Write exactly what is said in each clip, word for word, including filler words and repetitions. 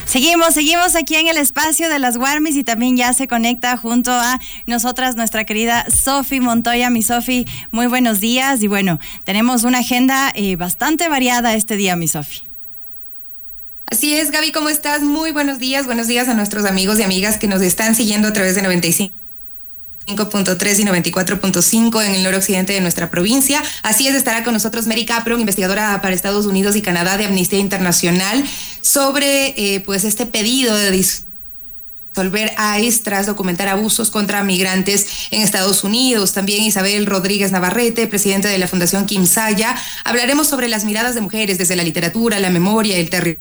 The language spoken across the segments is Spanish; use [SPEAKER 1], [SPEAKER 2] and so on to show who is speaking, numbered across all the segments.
[SPEAKER 1] Seguimos, seguimos aquí en el espacio de las Warmis y también ya se conecta junto a nosotras nuestra querida Sofi Montoya. Mi Sofi, muy buenos días y bueno, tenemos una agenda eh, bastante variada este día, mi Sofi.
[SPEAKER 2] Así es, Gaby, ¿cómo estás? Muy buenos días, buenos días a nuestros amigos y amigas que nos están siguiendo a través de noventa y cinco punto tres y noventa y cuatro punto cinco en el noroccidente de nuestra provincia. Así es, estará con nosotros Mary Capron, investigadora para Estados Unidos y Canadá de Amnistía Internacional, sobre eh, pues este pedido de disolver A I S tras documentar abusos contra migrantes en Estados Unidos. También Isabel Rodríguez Navarrete, presidente de la Fundación Quimsaya. Hablaremos sobre las miradas de mujeres desde la literatura, la memoria, el territorio.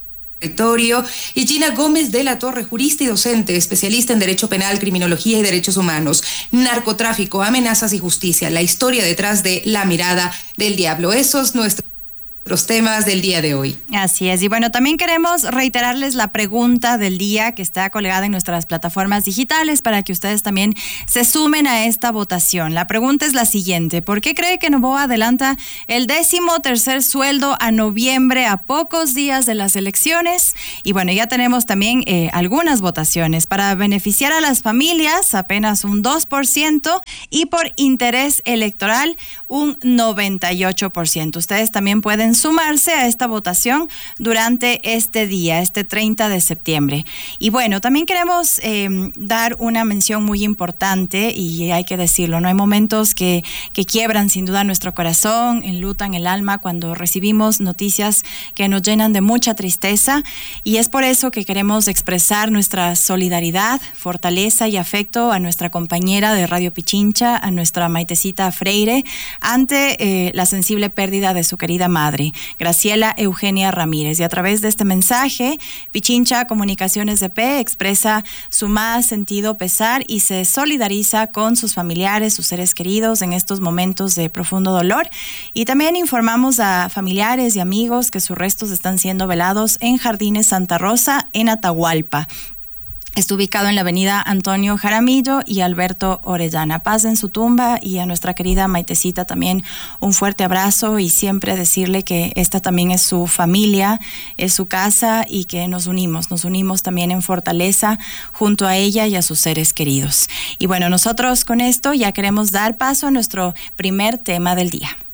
[SPEAKER 2] Y Gina Gómez de la Torre, jurista y docente, especialista en Derecho Penal, Criminología y Derechos Humanos, narcotráfico, amenazas y justicia, la historia detrás de la mirada del diablo. Esos nuestros los temas del día de hoy.
[SPEAKER 1] Así es, y bueno, también queremos reiterarles la pregunta del día que está colgada en nuestras plataformas digitales para que ustedes también se sumen a esta votación. La pregunta es la siguiente: ¿por qué cree que Noboa adelanta el décimo tercer sueldo a noviembre, a pocos días de las elecciones? Y bueno, ya tenemos también eh, algunas votaciones. Para beneficiar a las familias, apenas un dos por ciento, y por interés electoral, un noventa y ocho por ciento. Ustedes también pueden sumarse a esta votación durante este día, este treinta de septiembre. Y bueno, también queremos eh, dar una mención muy importante, y hay que decirlo, no hay momentos que, que quiebran sin duda nuestro corazón, enlutan el alma cuando recibimos noticias que nos llenan de mucha tristeza, y es por eso que queremos expresar nuestra solidaridad, fortaleza y afecto a nuestra compañera de Radio Pichincha, a nuestra Maitecita Freire, ante eh, la sensible pérdida de su querida madre, Graciela Eugenia Ramírez. Y a través de este mensaje, Pichincha Comunicaciones D P expresa su más sentido pesar y se solidariza con sus familiares, sus seres queridos en estos momentos de profundo dolor. Y también informamos a familiares y amigos que sus restos están siendo velados en Jardines Santa Rosa, en Atahualpa. Está ubicado en la avenida Antonio Jaramillo y Alberto Orellana. Paz en su tumba, y a nuestra querida Maitecita también un fuerte abrazo, y siempre decirle que esta también es su familia, es su casa, y que nos unimos, nos unimos también en fortaleza junto a ella y a sus seres queridos. Y bueno, nosotros con esto ya queremos dar paso a nuestro primer tema del día.